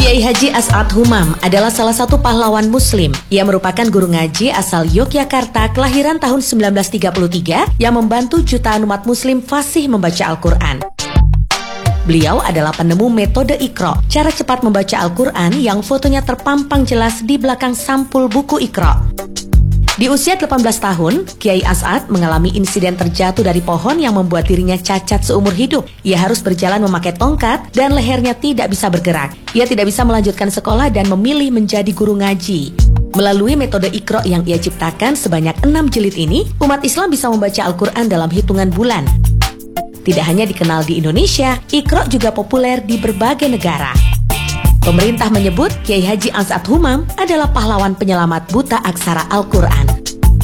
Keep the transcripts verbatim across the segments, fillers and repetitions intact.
Kiai Haji As'ad Humam adalah salah satu pahlawan muslim. Ia merupakan guru ngaji asal Yogyakarta kelahiran tahun seribu sembilan ratus tiga puluh tiga yang membantu jutaan umat muslim fasih membaca Al-Quran. Beliau adalah penemu metode Iqra, cara cepat membaca Al-Quran yang fotonya terpampang jelas di belakang sampul buku Iqra. Di usia delapan belas tahun, Kiai As'ad mengalami insiden terjatuh dari pohon yang membuat dirinya cacat seumur hidup. Ia harus berjalan memakai tongkat dan lehernya tidak bisa bergerak. Ia tidak bisa melanjutkan sekolah dan memilih menjadi guru ngaji. Melalui metode Iqra yang ia ciptakan sebanyak enam jilid ini, umat Islam bisa membaca Al-Quran dalam hitungan bulan. Tidak hanya dikenal di Indonesia, Iqra juga populer di berbagai negara. Pemerintah menyebut Kiai Haji As'ad Humam adalah pahlawan penyelamat buta aksara Al-Quran.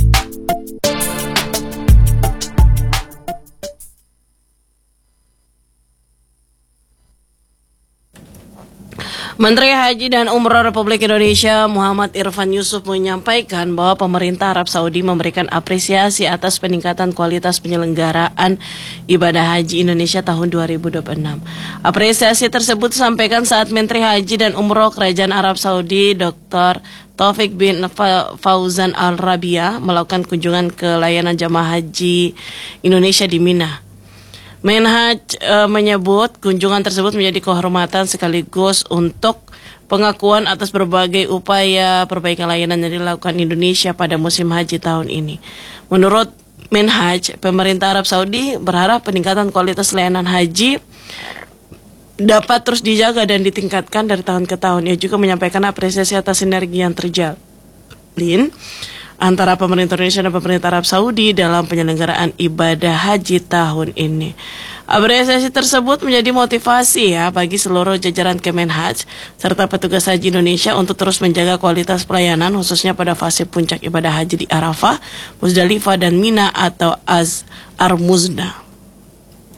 Menteri Haji dan Umroh Republik Indonesia Muhammad Irfan Yusuf menyampaikan bahwa pemerintah Arab Saudi memberikan apresiasi atas peningkatan kualitas penyelenggaraan ibadah haji Indonesia tahun dua ribu dua puluh enam. Apresiasi tersebut disampaikan saat Menteri Haji dan Umroh Kerajaan Arab Saudi Doktor Taufik bin Fauzan Al-Rabia melakukan kunjungan ke layanan jamaah haji Indonesia di Mina. Menhaj e, menyebut kunjungan tersebut menjadi kehormatan sekaligus untuk pengakuan atas berbagai upaya perbaikan layanan yang dilakukan Indonesia pada musim haji tahun ini. Menurut Menhaj, pemerintah Arab Saudi berharap peningkatan kualitas layanan haji dapat terus dijaga dan ditingkatkan dari tahun ke tahun. Ia juga menyampaikan apresiasi atas sinergi yang terjalin antara pemerintah Indonesia dan pemerintah Arab Saudi dalam penyelenggaraan ibadah haji tahun ini. Apresiasi tersebut menjadi motivasi ya bagi seluruh jajaran Kemenhaj serta petugas haji Indonesia untuk terus menjaga kualitas pelayanan khususnya pada fase puncak ibadah haji di Arafah, Muzdalifah dan Mina atau Az-Armuzna.